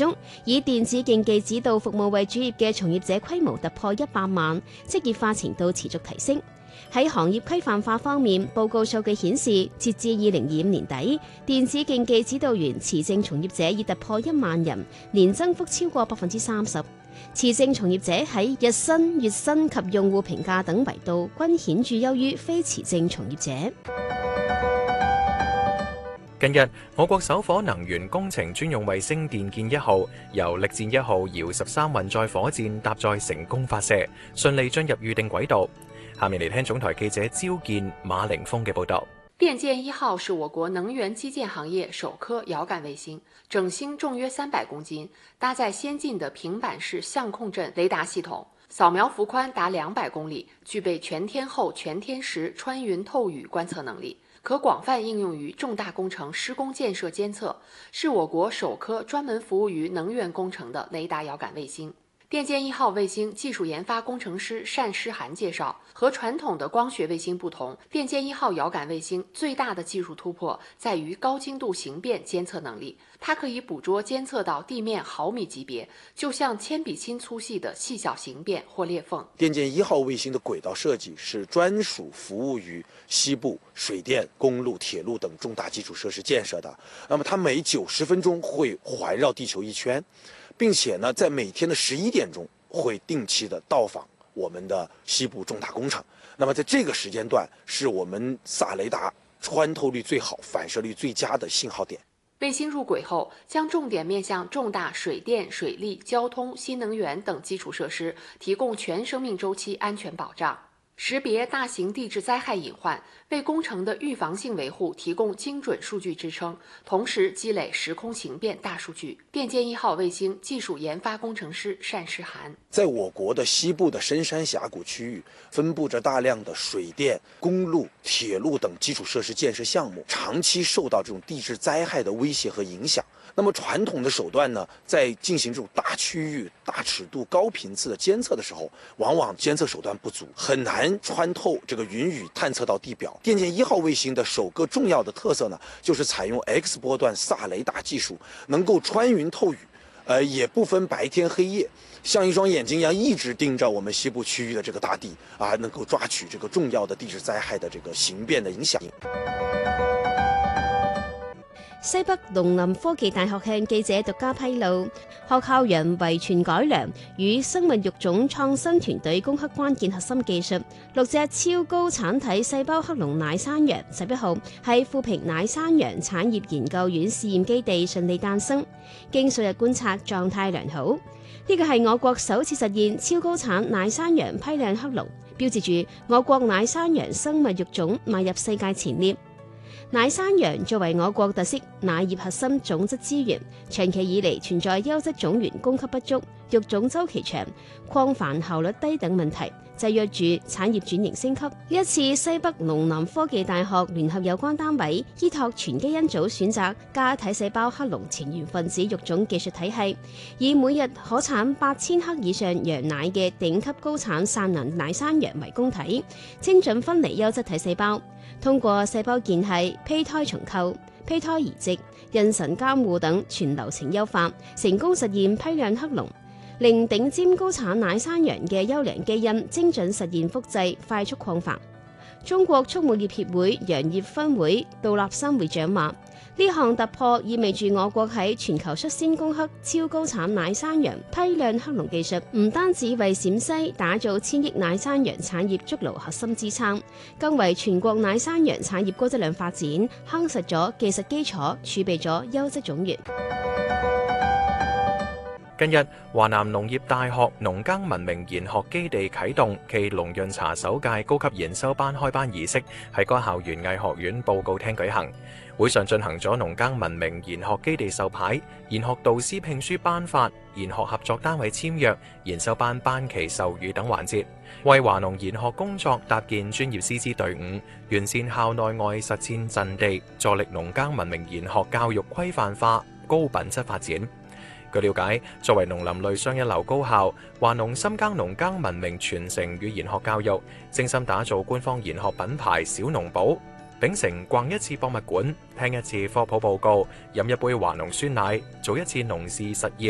中，以電子競技指導服務為主業嘅從業者規模突破100萬，職業化程度持續提升。喺行業規範化方面，報告數據顯示，截至2025年底，電子競技指導員持證從業者已突破1萬人，年增幅超過30%。持證從業者喺日薪、月薪及用戶評價等維度均顯著優於非持證從業者。 近日，我國首顆能源工程專用衛星電劍1號由力戰1號遙13運載火箭搭載成功發射，順利進入預定軌道。下面嚟聽總台記者焦健、馬凌峰嘅報道。 電劍1號是我國能源基建行業首顆遙感衛星，整星重約300公斤，搭載先進的平板式相控陣雷達系統，掃描幅寬達200公里，具備全天候、全天時穿雲透雨觀測能力，可廣泛應用於重大工程施工建設監測，是我國首顆專門服務於能源工程的雷達遙感衛星。電劍1號衛星技術研發工程師單詩涵介紹，和傳統的光學衛星不同，電劍1號遙感衛星最大的技術突破在於高精度形變監測能力，它可以捕捉監測到地面毫米級別，就像鉛筆芯粗細的細小形變或裂縫。 電劍1號衛星的軌道設計是專屬服務於西部水電、公路、鐵路等重大基礎設施建設的，那麼它每90分鐘會環繞地球1圈。並且呢，在每天的11點鐘會定期的到訪我們的西部重大工程。那麼在這個時間段，是我們薩雷達穿透率最好、反射率最佳的信號點。 衛星入軌後，將重點面向重大水電、水利、交通、新能源等基礎設施，提供全生命週期安全保障。識別大型地質災害隱患，為工程的預防性維護提供精準數據支撐，同時積累時空形變大數據。電劍1號衛星技術研發工程師單詩涵， 在我國的西部的深山峽谷區域，分布着大量的水電、公路、鐵路等基礎設施建設項目，長期受到這種地質災害的威脅和影響。那麼傳統的手段呢，在進行這種大區域、大尺度、高頻次的監測的時候，往往監測手段不足，很難穿透這個雲雨探測到地表。電劍1號衛星的首個重要的特色呢，就是採用 X 波段薩雷達技術，能夠穿雲透雨，也不分白天黑夜，像一雙眼睛一樣一直盯着我們西部區域的這個大地啊，能夠抓取這個重要的地質災害的這個形變的影響。 西北農林科技大學向記者獨家披露，學校讓遺傳改良與生物育種創新團隊攻克關鍵核心技術，6隻超高產體細胞克隆奶山羊11號喺富平奶山羊產業研究院試驗基地順利誕生，經數日觀察狀態良好。呢個係我國首次實現超高產奶山羊批量克隆，標誌住我國奶山羊生物育種邁入世界前列。奶山羊作為我國特色奶業核心種質資源，長期以嚟存在優質種源供給不足、育種週期長、擴繁效率低等問題，制約住產業轉型升級。呢一次西北農林科技大學聯合有關單位，依託全基因組選擇加體細胞克隆前緣分子育種技術體系，以每日可產8000克以上羊奶嘅頂級高產散能奶山羊為供體，精準分離優質體細胞。通過細胞間隙、胚胎重構、胚胎移植、妊娠監護等全流程優化，成功實現批量克隆，令頂尖高產奶山羊嘅優良基因精準實現複製、快速擴繁。中國畜牧業協會羊業分會杜立新會長話：呢項突破意味住我國喺全球率先攻克超高產奶山羊批量克隆技術，唔單止為陝西打造1000億奶山羊產業築牢核心支撐，更為全國奶山羊產業高質量發展夯實咗技術基礎，儲備咗優質種源。 近日，華南農業大學農耕文明研學基地啟動暨農潤茶首屆高級研修班開班儀式喺該校園藝學院報告廳舉行。會上進行咗農耕文明研學基地授牌、研學導師聘書頒發、研學合作單位簽約、研修班班期授予等環節，為華農研學工作搭建專業師資隊伍，完善校內外實踐陣地，助力農耕文明研學教育規範化、高品質發展。據了解，作為農林類雙一流高校，華農深耕農耕文明傳承與研學教育，精心打造官方研學品牌小農寶，秉承逛一次博物館、聽一次科普報告、飲一杯華農酸奶、做一次農事實驗、